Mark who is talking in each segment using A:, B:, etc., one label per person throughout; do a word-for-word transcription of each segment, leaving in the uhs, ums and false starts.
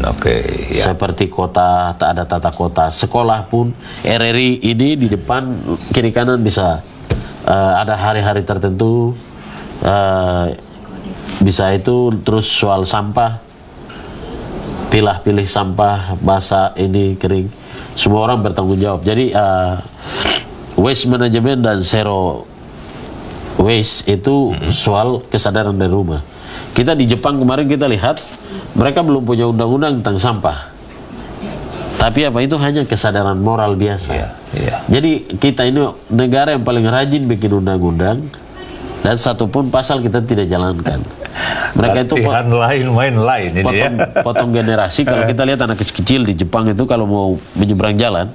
A: Oke. Ya.
B: Seperti kota, tak ada tata kota. Sekolah pun R R I ini di depan kiri kanan bisa uh, ada hari-hari tertentu, uh, bisa itu. Terus soal sampah, pilah-pilih sampah basah ini kering, semua orang bertanggung jawab. Jadi uh, waste management dan zero waste itu hmm. soal kesadaran dari rumah. Kita di Jepang kemarin kita lihat mereka belum punya undang-undang tentang sampah, tapi apa itu hanya kesadaran moral biasa.
A: Yeah, yeah.
B: Jadi kita ini negara yang paling rajin bikin undang-undang dan satupun pasal kita tidak jalankan. Mereka itu
A: latihan lain main lain ini
B: potong,
A: ya.
B: potong generasi. Kalau kita lihat anak kecil di Jepang itu kalau mau menyeberang jalan,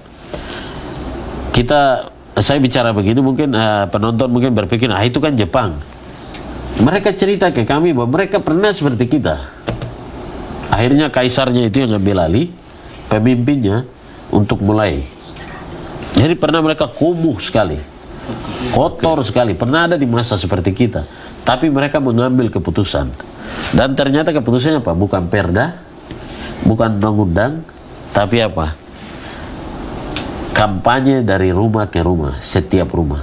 B: kita saya bicara begini mungkin uh, penonton mungkin berpikir ah itu kan Jepang. Mereka cerita ke kami bahwa mereka pernah seperti kita. Akhirnya kaisarnya itu yang ambil alih, pemimpinnya untuk mulai. Jadi pernah mereka kumuh sekali, kotor sekali. Pernah ada di masa seperti kita. Tapi mereka mengambil keputusan. Dan ternyata keputusannya apa? Bukan perda, bukan undang-undang, tapi apa? Kampanye dari rumah ke rumah, setiap rumah.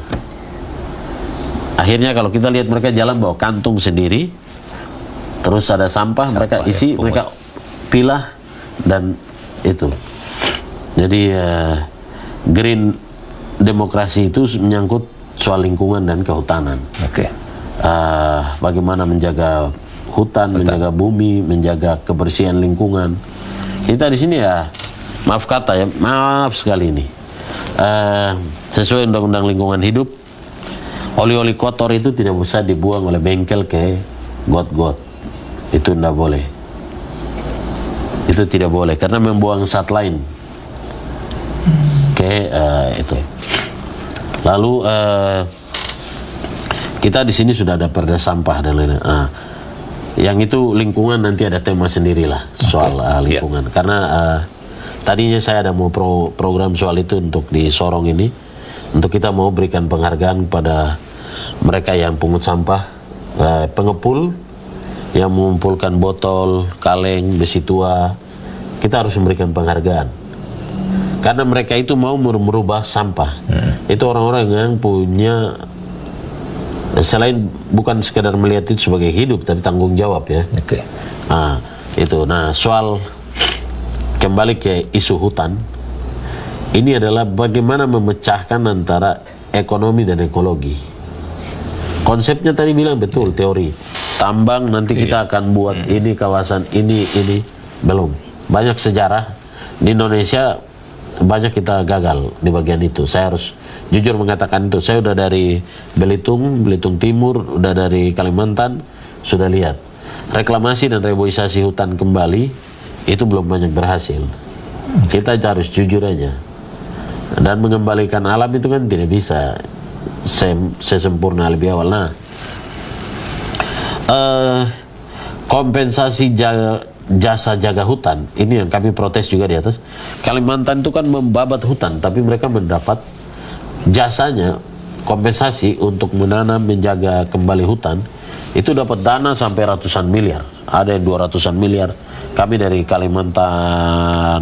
B: Akhirnya kalau kita lihat mereka jalan bawa kantung sendiri, terus ada sampah, sampah mereka isi, ya, mereka pilah dan itu. Jadi uh, green demokrasi itu menyangkut soal lingkungan dan kehutanan.
A: Oke. Okay.
B: Uh, bagaimana menjaga hutan, hutan, menjaga bumi, menjaga kebersihan lingkungan. Kita di sini ya, maaf kata ya, maaf sekali ini. Uh, sesuai undang-undang lingkungan hidup, oli-oli kotor itu tidak bisa dibuang oleh bengkel ke got-got. Itu tidak boleh. Itu tidak boleh karena membuang zat lain. Oke, okay, uh, itu. Lalu uh, kita di sini sudah ada perda sampah dan lain-lain. Uh, yang itu lingkungan nanti ada tema sendirilah soal okay. uh, lingkungan. Yeah. Karena uh, tadinya saya ada mau pro, program soal itu untuk di Sorong ini, untuk kita mau berikan penghargaan kepada mereka yang pungut sampah, uh, pengepul, yang mengumpulkan botol, kaleng, besi tua. Kita harus memberikan penghargaan karena mereka itu mau merubah sampah. hmm. Itu orang-orang yang punya, selain bukan sekedar melihat itu sebagai hidup, tapi tanggung jawab ya.
A: Oke. Okay.
B: Nah itu. Nah soal kembali ke isu hutan, ini adalah bagaimana memecahkan antara ekonomi dan ekologi. Konsepnya tadi bilang betul, teori tambang nanti kita akan buat hmm. ini kawasan ini ini belum. Banyak sejarah di Indonesia, banyak kita gagal di bagian itu. Saya harus jujur mengatakan itu. Saya udah dari Belitung, Belitung Timur, udah dari Kalimantan, sudah lihat reklamasi dan reboisasi hutan kembali itu belum banyak berhasil. Kita harus jujur aja. Dan mengembalikan alam itu kan tidak bisa sesempurna lebih awal. Nah, uh, kompensasi jaga, jasa jaga hutan ini yang kami protes juga di atas. Kalimantan itu kan membabat hutan, tapi mereka mendapat jasanya kompensasi untuk menanam, menjaga kembali hutan, itu dapat dana sampai ratusan miliar. Ada yang dua ratusan miliar. Kami dari Kalimantan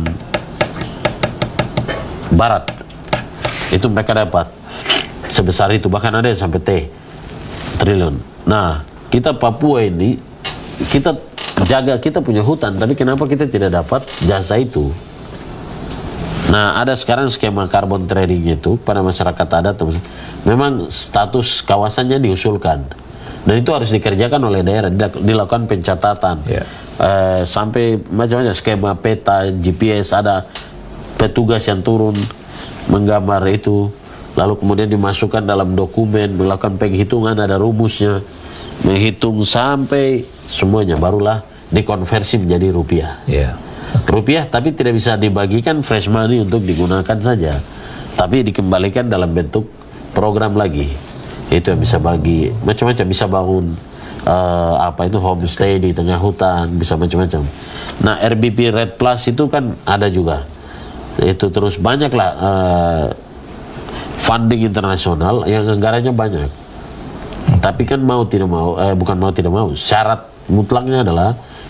B: Barat itu mereka dapat sebesar itu, bahkan ada yang sampai T triliun. Nah, kita Papua ini kita jaga, kita punya hutan, tapi kenapa kita tidak dapat jasa itu? Nah, ada sekarang skema carbon trading itu pada masyarakat adat, memang status kawasannya diusulkan, dan itu harus dikerjakan oleh daerah, dilakukan pencatatan. Yeah. Uh, sampai macam-macam skema peta, G P S, ada petugas yang turun menggambar itu, lalu kemudian dimasukkan dalam dokumen, melakukan penghitungan, ada rumusnya, menghitung sampai semuanya, barulah dikonversi menjadi rupiah. Yeah. Rupiah, tapi tidak bisa dibagikan fresh money untuk digunakan saja, tapi dikembalikan dalam bentuk program lagi. Itu yang bisa bagi macam-macam, bisa bangun uh, apa itu homestay di tengah hutan, bisa macam-macam. Nah, R B P Red Plus itu kan ada juga. Itu terus banyaklah uh, funding internasional yang anggarannya banyak. Tapi kan mau tidak mau, eh, bukan mau tidak mau, syarat mutlaknya adalah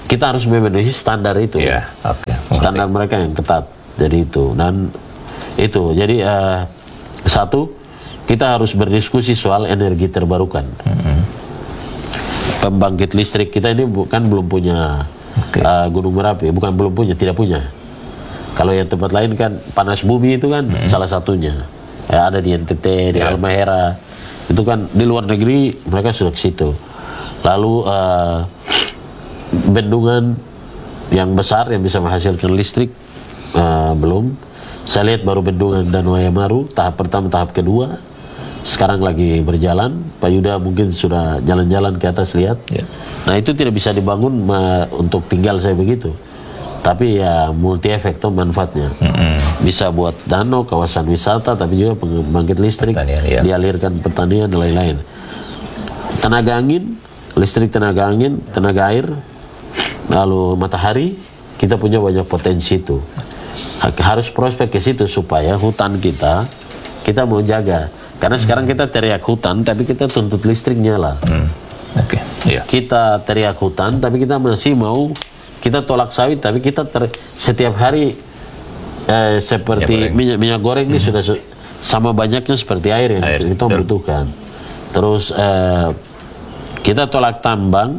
B: kita harus memenuhi standar itu.
A: Iya, oke.
B: Standar mereka yang ketat. Jadi itu dan itu. Jadi uh, satu, kita harus berdiskusi soal energi terbarukan. Mm-hmm. Pembangkit listrik kita ini bukan belum punya okay. uh, Gunung Merapi, bukan belum punya, tidak punya. Kalau yang tempat lain kan panas bumi itu kan mm-hmm. salah satunya. Ya, ada di N T T, di yeah. Halmahera. Itu kan di luar negeri mereka sudah ke situ. Lalu uh, bendungan yang besar yang bisa menghasilkan listrik uh, belum. Saya lihat baru bendungan Danau Ayamaru tahap pertama, tahap kedua. Sekarang lagi berjalan. Pak Yuda mungkin sudah jalan-jalan ke atas lihat. Yeah. Nah itu tidak bisa dibangun ma- untuk tinggal saya begitu. Tapi ya multi efek tuh manfaatnya. Mm-hmm. Bisa buat danau, kawasan wisata, tapi juga pembangkit listrik, pertanian, ya. Dialirkan pertanian dan lain-lain. Tenaga angin, listrik tenaga angin, tenaga air, lalu matahari, kita punya banyak potensi itu. Harus prospek ke situ supaya hutan kita, kita mau jaga. Karena sekarang kita teriak hutan, tapi kita tuntut listrik nyala. Hmm. Oke. Okay. Yeah. Kita teriak hutan, tapi kita masih mau, kita tolak sawit, tapi kita ter, setiap hari eh, seperti minyak, minyak, minyak goreng ini hmm. sudah su, sama banyaknya seperti air yang air, kita betul. Butuhkan. Terus eh, kita tolak tambang,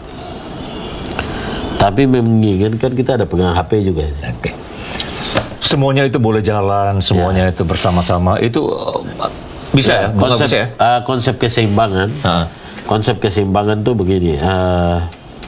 B: tapi menginginkan kita ada pegang H P juga. Oke. Okay.
A: Semuanya itu boleh jalan, semuanya ya. Itu bersama-sama, itu uh, bisa ya, ya
B: konsep
A: ya?
B: Uh, konsep keseimbangan. Ha. Konsep keseimbangan tuh begini. Uh,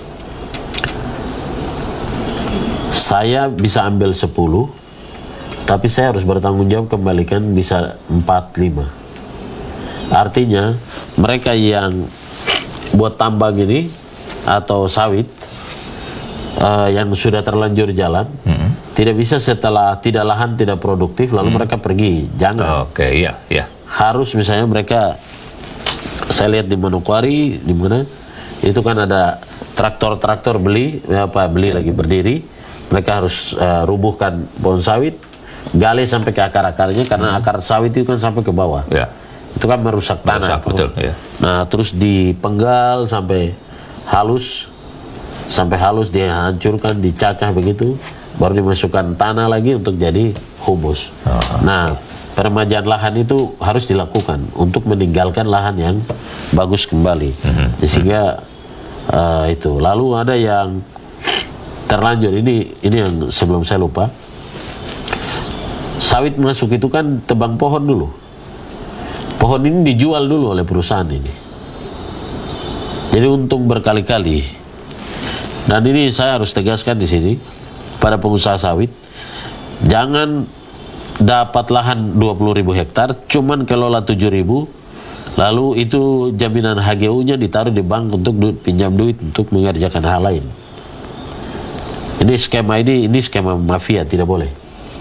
B: saya bisa ambil sepuluh, tapi saya harus bertanggung jawab kembalikan bisa empat lima. Artinya mereka yang buat tambang ini atau sawit uh, yang sudah terlanjur jalan. Hmm. Tidak bisa setelah tidak lahan tidak produktif lalu hmm. mereka pergi, jangan.
A: Oke, okay, iya, iya.
B: Harus misalnya mereka, saya lihat di Manokwari, di mana itu kan ada traktor-traktor beli, apa beli lagi berdiri, mereka harus uh, rubuhkan pohon sawit, gali sampai ke akar-akarnya karena hmm. akar sawit itu kan sampai ke bawah, ya. Itu kan merusak tanah. Merusak, betul, ya. Nah terus dipenggal sampai halus, sampai halus dihancurkan, dicacah begitu. Baru dimasukkan tanah lagi untuk jadi humus. Oh, nah, peremajaan lahan itu harus dilakukan untuk meninggalkan lahan yang bagus kembali. Mm-hmm. Sehingga uh, itu. Lalu ada yang terlanjur, ini ini yang sebelum saya lupa. Sawit masuk itu kan tebang pohon dulu. Pohon ini dijual dulu oleh perusahaan ini. Jadi untung berkali-kali. Dan ini saya harus tegaskan di sini. Pada pengusaha sawit, jangan dapat lahan dua puluh ribu hektar, cuman kelola tujuh ribu, lalu itu jaminan H G U-nya ditaruh di bank untuk du- pinjam duit untuk mengerjakan hal lain. Ini skema ini, ini skema mafia, tidak boleh.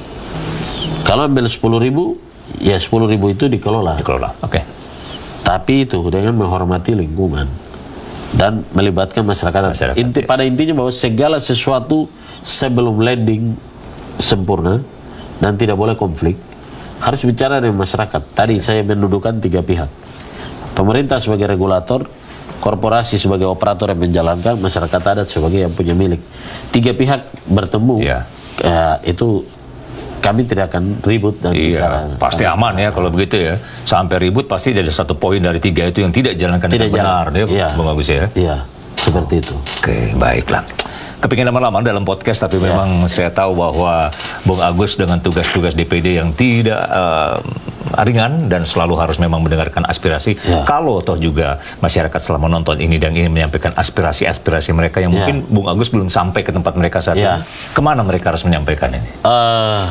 B: Kalau ambil sepuluh ribu, ya sepuluh ribu itu dikelola.
A: Dikelola, oke. Okay.
B: Tapi itu dengan menghormati lingkungan dan melibatkan masyarakat. masyarakat Inti, ya. Pada intinya bahwa segala sesuatu sebelum landing sempurna dan tidak boleh konflik, harus bicara dengan masyarakat. Tadi saya mendudukan tiga pihak. Pemerintah sebagai regulator, korporasi sebagai operator yang menjalankan, masyarakat adat sebagai yang punya milik. Tiga pihak bertemu, ya. uh, itu kami tidak akan ribut dan iya, bicara.
A: Pasti aman ya kalau begitu ya. Sampai ribut pasti ada satu poin dari tiga itu yang tidak jalankan
B: tidak
A: dengan benar, ya, Bung Agus ya.
B: Iya, seperti itu.
A: Oke, baiklah. Kepingin lama-lama dalam podcast, tapi ya. Memang saya tahu bahwa Bung Agus dengan tugas-tugas D P D yang tidak uh, ringan dan selalu harus memang mendengarkan aspirasi. Ya. Kalau toh juga masyarakat setelah menonton ini dan ingin menyampaikan aspirasi-aspirasi mereka yang ya. Mungkin Bung Agus belum sampai ke tempat mereka saat ya. Ini, kemana mereka harus menyampaikan ini? Uh,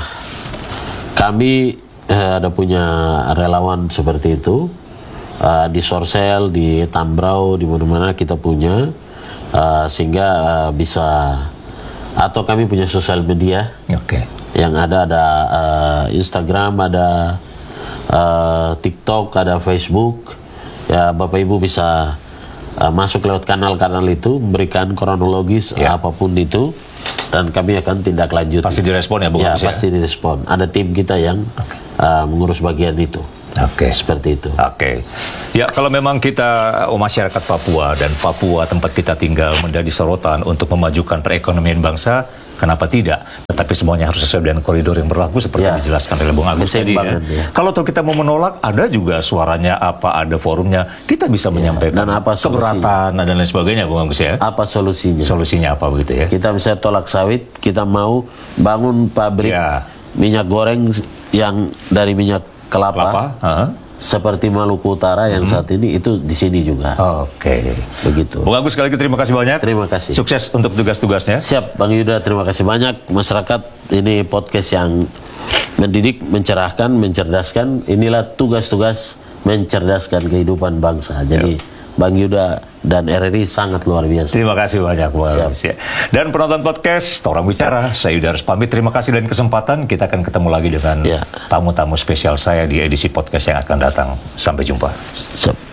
A: kami uh, ada punya relawan seperti itu uh, di Sorsel, di Tambrau, di mana-mana kita punya. Uh, sehingga uh, bisa, atau kami punya sosial media okay. yang ada ada uh, Instagram, ada uh, TikTok, ada Facebook. Ya Bapak Ibu bisa uh, masuk lewat kanal-kanal itu, memberikan kronologis yeah. apapun itu, dan kami akan tindak lanjut. Pasti direspon ya, Bung?
B: Ya, pasti ya? direspon. Ada tim kita yang okay. uh, mengurus bagian itu.
A: Oke.
B: Seperti itu.
A: Oke. Ya, kalau memang kita oh, masyarakat Papua dan Papua tempat kita tinggal menjadi sorotan untuk memajukan perekonomian bangsa, kenapa tidak? Tetapi semuanya harus sesuai dengan koridor yang berlaku seperti
B: Ya.
A: yang dijelaskan oleh Bung Agus tadi. Ya.
B: Ya.
A: Kalau tuh kita mau menolak, ada juga suaranya apa, ada forumnya, kita bisa menyampaikan
B: Dan apa solusinya?
A: keberatan dan lain sebagainya, Bung Agus ya.
B: Apa solusinya?
A: Solusinya apa begitu ya?
B: Kita misalnya tolak sawit, kita mau bangun pabrik
A: Ya.
B: minyak goreng yang dari minyak kelapa,
A: Kelapa? Heeh.
B: seperti Maluku Utara yang saat ini itu di sini juga.
A: Oke.
B: Begitu.
A: Bung Agus sekali lagi terima kasih banyak.
B: Terima kasih.
A: Sukses untuk tugas-tugasnya.
B: Siap, Bang Yuda, terima kasih banyak. Masyarakat, ini podcast yang mendidik, mencerahkan, mencerdaskan. Inilah tugas-tugas mencerdaskan kehidupan bangsa. Jadi Bang Yuda dan R R I sangat luar biasa.
A: Terima kasih banyak, Bung
B: Siap.
A: Agus ya. Dan penonton podcast Orang Bicara, saya Yuda harus pamit. Terima kasih dan kesempatan. Kita akan ketemu lagi dengan
B: Ya.
A: tamu-tamu spesial saya di edisi podcast yang akan datang. Sampai jumpa.
B: Siap.